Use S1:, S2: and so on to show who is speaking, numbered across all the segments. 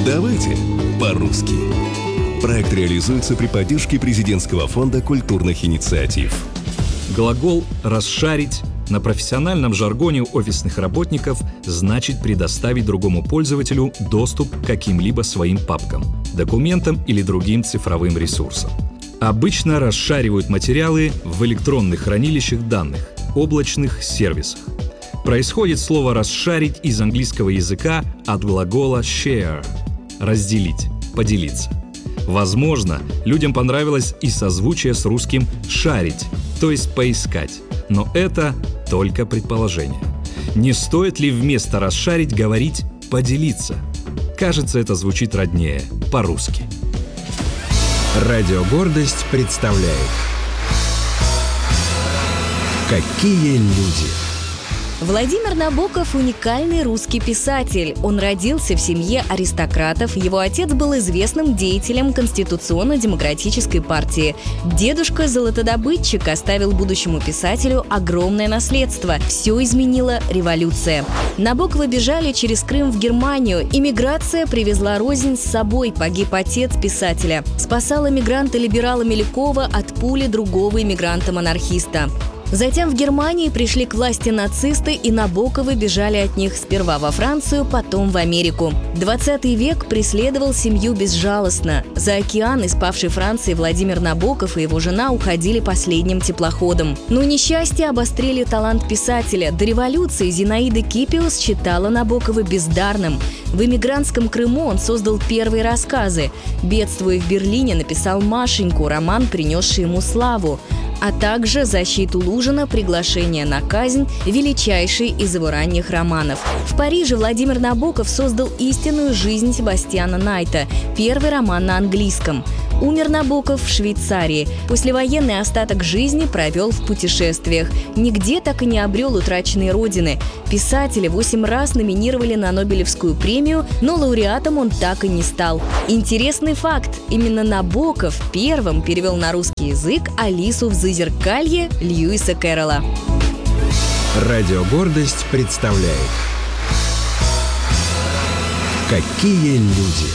S1: Давайте по-русски. Проект реализуется при поддержке Президентского фонда культурных инициатив.
S2: Глагол «расшарить» на профессиональном жаргоне офисных работников значит предоставить другому пользователю доступ к каким-либо своим папкам, документам или другим цифровым ресурсам. Обычно расшаривают материалы в электронных хранилищах данных, облачных сервисах. Происходит слово «расшарить» из английского языка от глагола «share» – «разделить», «поделиться». Возможно, людям понравилось и созвучие с русским «шарить», то есть «поискать». Но это только предположение. Не стоит ли вместо «расшарить» говорить «поделиться»? Кажется, это звучит роднее, по-русски.
S3: Радио «Гордость» представляет «Какие люди».
S4: Владимир Набоков – уникальный русский писатель. Он родился в семье аристократов, его отец был известным деятелем Конституционно-демократической партии. Дедушка – золотодобытчик, оставил будущему писателю огромное наследство. Все изменила революция. Набоковы бежали через Крым в Германию. Иммиграция привезла рознь с собой, погиб отец писателя. Спасал эмигранта-либерала Мелякова от пули другого иммигранта-монархиста. Затем в Германии пришли к власти нацисты, и Набоковы бежали от них сперва во Францию, потом в Америку. 20 век преследовал семью безжалостно. За океан из павшей Франции Владимир Набоков и его жена уходили последним теплоходом. Но несчастья обострили талант писателя. До революции Зинаида Кипиус считала Набокова бездарным. В эмигрантском Крыму он создал первые рассказы. Бедствуя в Берлине, написал «Машеньку», роман, принесший ему славу, а также «Защиту Лужина», «Приглашение на казнь», величайший из его ранних романов. В Париже Владимир Набоков создал «Истинную жизнь Себастьяна Найта», первый роман на английском. Умер Набоков в Швейцарии. Послевоенный остаток жизни провел в путешествиях. Нигде так и не обрел утраченной родины. Писателя 8 раз номинировали на Нобелевскую премию, но лауреатом он так и не стал. Интересный факт. Именно Набоков первым перевел на русский язык «Алису в Зазеркалье» Льюиса Кэрролла.
S3: Радио «Гордость» представляет «Какие люди».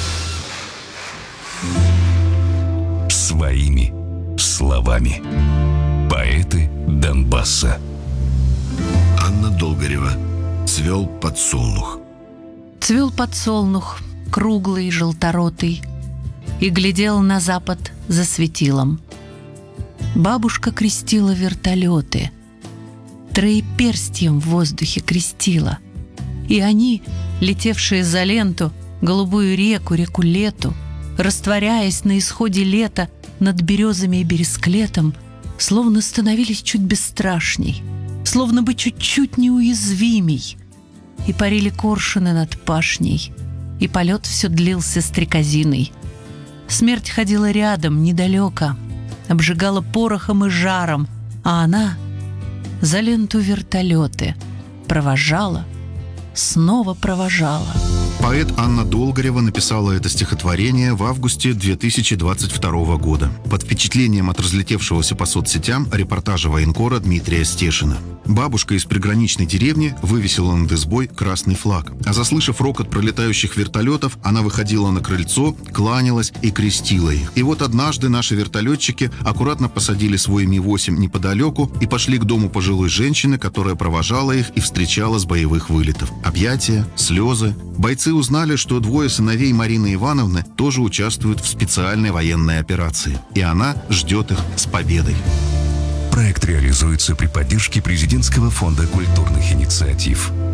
S1: Своими словами. Поэты Донбасса.
S5: Анна Долгорева. «Цвел подсолнух».
S6: Цвел подсолнух, круглый, желторотый, и глядел на запад за светилом. Бабушка крестила вертолеты, троеперстьем в воздухе крестила, и они, летевшие за ленту, голубую реку, реку Лету, растворяясь на исходе лета над березами и бересклетом, словно становились чуть бесстрашней, словно бы чуть-чуть неуязвимей, и парили коршуны над пашней, и полет все длился стрекозиной. Смерть ходила рядом, недалеко, обжигала порохом и жаром, а она за ленту вертолеты провожала, снова провожала.
S5: Поэт Анна Долгорева написала это стихотворение в августе 2022 года под впечатлением от разлетевшегося по соцсетям репортажа военкора Дмитрия Стешина. Бабушка из приграничной деревни вывесила над избой красный флаг, а заслышав рокот пролетающих вертолетов, она выходила на крыльцо, кланялась и крестила их. И вот однажды наши вертолетчики аккуратно посадили свой Ми-8 неподалеку и пошли к дому пожилой женщины, которая провожала их и встречала с боевых вылетов. Объятия, слезы. Бойцы узнали, что двое сыновей Марины Ивановны тоже участвуют в специальной военной операции, и она ждет их с победой.
S1: Проект реализуется при поддержке Президентского фонда культурных инициатив.